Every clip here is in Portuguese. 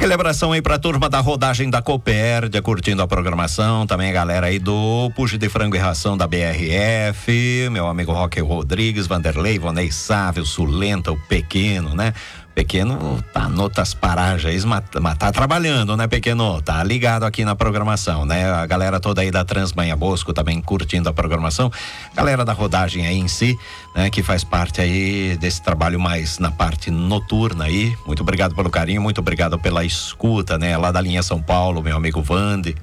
Aquele abração aí pra turma da rodagem da Copérdia, curtindo a programação. Também a galera aí do Puxa de Frango e Ração da BRF, meu amigo Roque Rodrigues, Vanderlei, Vonei Sávio, Sulenta, o Pequeno, né? Pequeno tá noutras paragens, mas tá trabalhando, né, Pequeno? Tá ligado aqui na programação, né? A galera toda aí da Transmanha Bosco também curtindo a programação. Galera da rodagem aí em si, né, que faz parte aí desse trabalho mais na parte noturna aí. Muito obrigado pelo carinho, muito obrigado pela escuta, né? Lá da linha São Paulo, meu amigo Vande.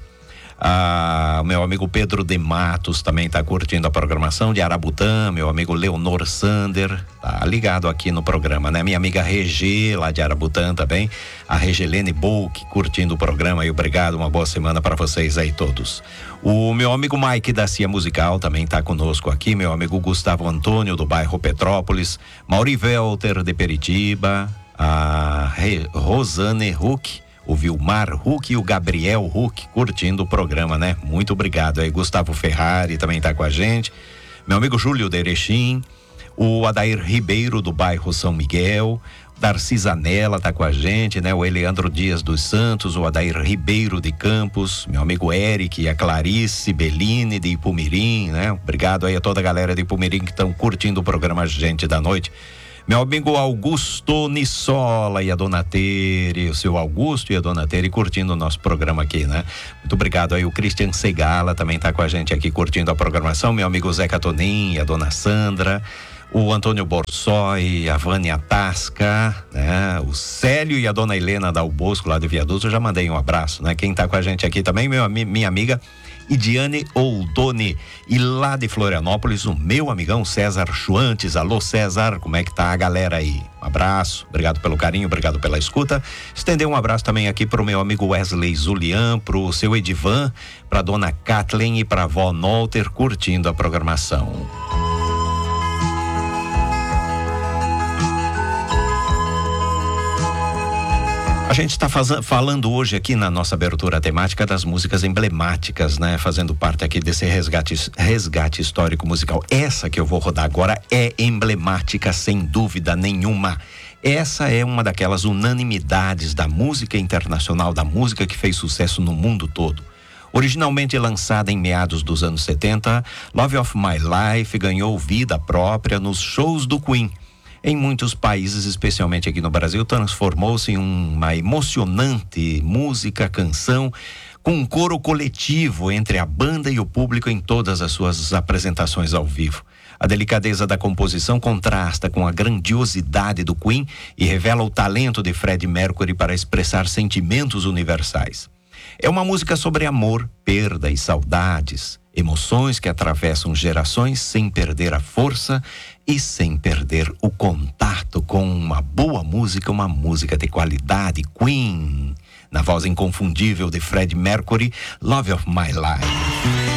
Meu amigo Pedro de Matos também tá curtindo a programação, de Arabutã, meu amigo Leonor Sander, tá ligado aqui no programa, né? Minha amiga Regi, lá de Arabutã também, a Regelene Bulk, curtindo o programa aí, obrigado, uma boa semana para vocês aí todos. O meu amigo Mike da Cia Musical também tá conosco aqui, meu amigo Gustavo Antônio do bairro Petrópolis, Mauri Welter de Peritiba, a Rosane Huck, o Vilmar Huck e o Gabriel Huck curtindo o programa, né? Muito obrigado aí. Gustavo Ferrari também tá com a gente. Meu amigo Júlio de Erechim, o Adair Ribeiro do bairro São Miguel, Darcy Zanella tá com a gente, né? O Eleandro Dias dos Santos, o Adair Ribeiro de Campos, meu amigo Eric e a Clarice Bellini de Ipumirim, né? Obrigado aí a toda a galera de Ipumirim que estão curtindo o programa Gente da Noite. Meu amigo Augusto Nissola e a Dona Tere, o seu Augusto e a Dona Tere curtindo o nosso programa aqui, né? Muito obrigado aí, o Christian Segala também tá com a gente aqui curtindo a programação, meu amigo Zeca Tonin e a Dona Sandra, o Antônio Borsoi, a Vânia Tasca, né? O Célio e a Dona Helena Dal Bosco lá de Viaduto, eu já mandei um abraço, né? Quem tá com a gente aqui também, minha amiga Idiane Oldoni, e lá de Florianópolis o meu amigão César Chuantes. Alô César, como é que tá a galera aí? Um abraço, obrigado pelo carinho, obrigado pela escuta. Estender um abraço também aqui pro meu amigo Wesley Zulian, pro seu Edivan, pra Dona Kathleen e pra Vó Nolter curtindo a programação. A gente está falando hoje aqui na nossa abertura temática das músicas emblemáticas, né? Fazendo parte aqui desse resgate histórico musical. Essa que eu vou rodar agora é emblemática, sem dúvida nenhuma. Essa é uma daquelas unanimidades da música internacional, da música que fez sucesso no mundo todo. Originalmente lançada em meados dos anos 70, Love of My Life ganhou vida própria nos shows do Queen. Em muitos países, especialmente aqui no Brasil, transformou-se em uma emocionante música, canção, com um coro coletivo entre a banda e o público em todas as suas apresentações ao vivo. A delicadeza da composição contrasta com a grandiosidade do Queen e revela o talento de Freddie Mercury para expressar sentimentos universais. É uma música sobre amor, perda e saudades, emoções que atravessam gerações sem perder a força e sem perder o contato com uma boa música, uma música de qualidade. Queen, na voz inconfundível de Freddie Mercury, Love of My Life.